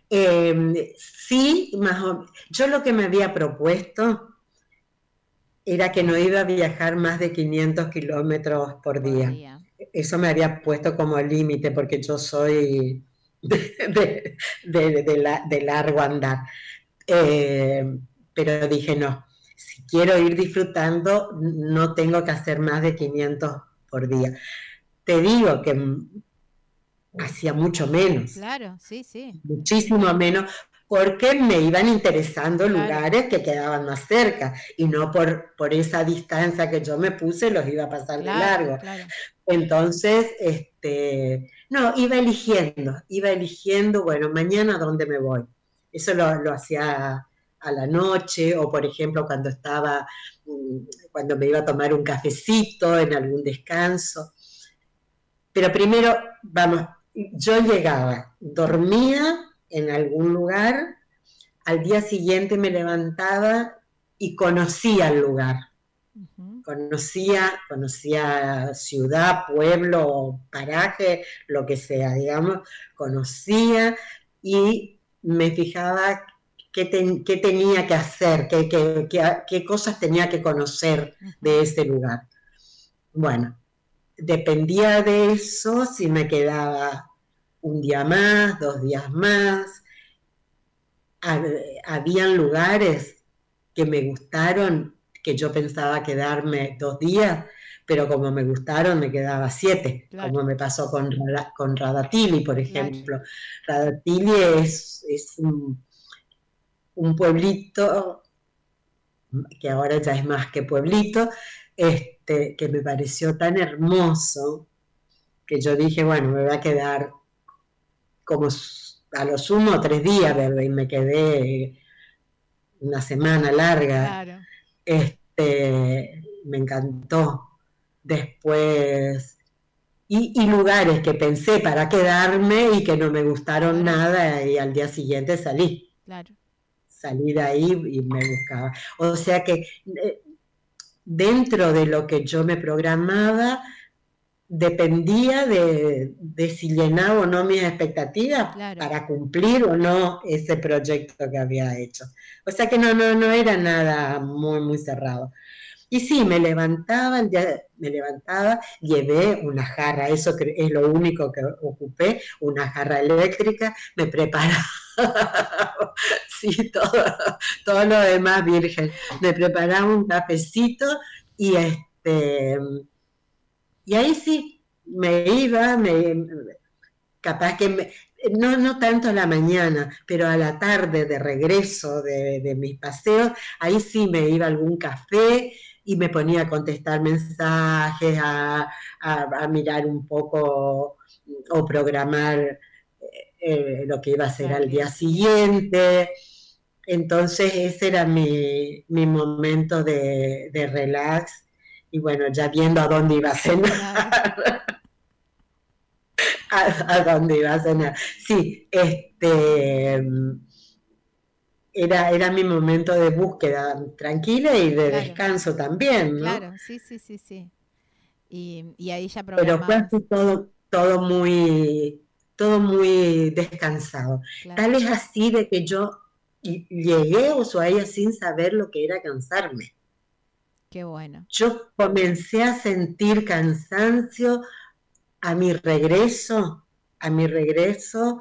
Sí, yo lo que me había propuesto era que no iba a viajar más de 500 kilómetros por por día. día. Eso me había puesto como límite porque yo soy de largo andar. Eh, pero dije, no, si quiero ir disfrutando, no tengo que hacer más de 500 por día. Te digo que hacía mucho menos, Claro, sí, sí, muchísimo menos, porque me iban interesando claro, lugares que quedaban más cerca y no por esa distancia que yo me puse los iba a pasar de claro, largo. claro. Entonces, no, iba eligiendo, bueno, mañana dónde me voy. Eso lo hacía a la noche o, por ejemplo, cuando me iba a tomar un cafecito en algún descanso. Pero primero, vamos, yo llegaba, dormía en algún lugar, al día siguiente me levantaba y conocía el lugar. Ujú. Conocía ciudad, pueblo, paraje, lo que sea, digamos, conocía y me fijaba qué tenía que hacer, qué cosas tenía que conocer de Ujú. ese lugar. Bueno, dependía de eso si me quedaba un día más, 2 días más. Habían lugares que me gustaron, que yo pensaba quedarme 2 días, pero como me gustaron me quedaba 7, Claro, como me pasó con Radatili, por claro. ejemplo. Radatili es un pueblito que ahora ya es más que pueblito, que me pareció tan hermoso que yo dije, bueno, me voy a quedar como a lo sumo 3 días, ¿verdad? Y me quedé una semana larga. Claro. Me encantó. Después, y lugares que pensé para quedarme y que no me gustaron Claro, nada y al día siguiente claro. salí de ahí y me buscaba. O sea que dentro de lo que yo me programaba, dependía de si llenaba o no mis expectativas Claro. para cumplir o no ese proyecto que había hecho. O sea que no era nada muy, muy cerrado. Y sí, me levantaba, llevé una jarra, eso es lo único que ocupé, una jarra eléctrica, me preparaba, sí, todo lo demás virgen, me preparaba un cafecito y y ahí sí, capaz que no tanto a la mañana, pero a la tarde de regreso de mis paseos, ahí sí me iba a algún café y me ponía a contestar mensajes, a mirar un poco o programar lo que iba a hacer Para el al día día siguiente. siguiente. Entonces ese era mi momento de relax y bueno, ya viendo a dónde iba a cenar. Claro. A dónde iba a cenar. Sí, era mi momento de búsqueda tranquila y de Claro, descanso también, ¿no? claro. Sí, sí, sí, sí. Y ahí ya Pero fue programabas. así todo muy descansado. Claro. Tal es así de que yo llegué a Ushuaia sin saber lo que era cansarme. Qué bueno. Yo comencé a sentir cansancio a mi regreso, a mi regreso,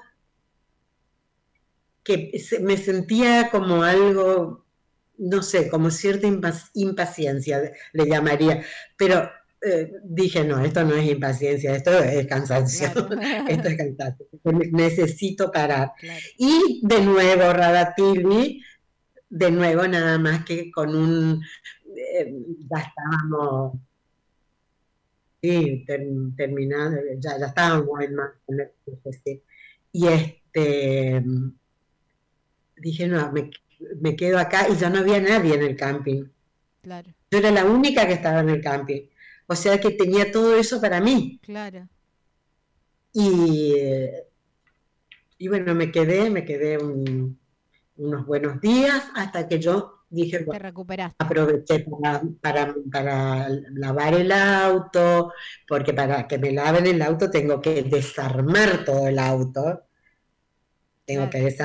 que me sentía como algo, no sé, como cierta impaciencia, le llamaría, pero dije, no, esto no es impaciencia, esto es cansancio, Claro. esto es cansancio, necesito parar. Claro. Y de nuevo, Radatili, de nuevo nada más que con ya estábamos, sí, terminando, ya estábamos en más, y dije, no, me quedo acá y ya no había nadie en el camping. Claro. Yo era la única que estaba en el camping. O sea que tenía todo eso para mí. Claro. Y, y bueno, me quedé unos buenos días hasta que yo dije, Te bueno, recuperaste. aproveché para lavar el auto, porque para que me laven el auto tengo que desarmar todo el auto, tengo que Claro. desarmar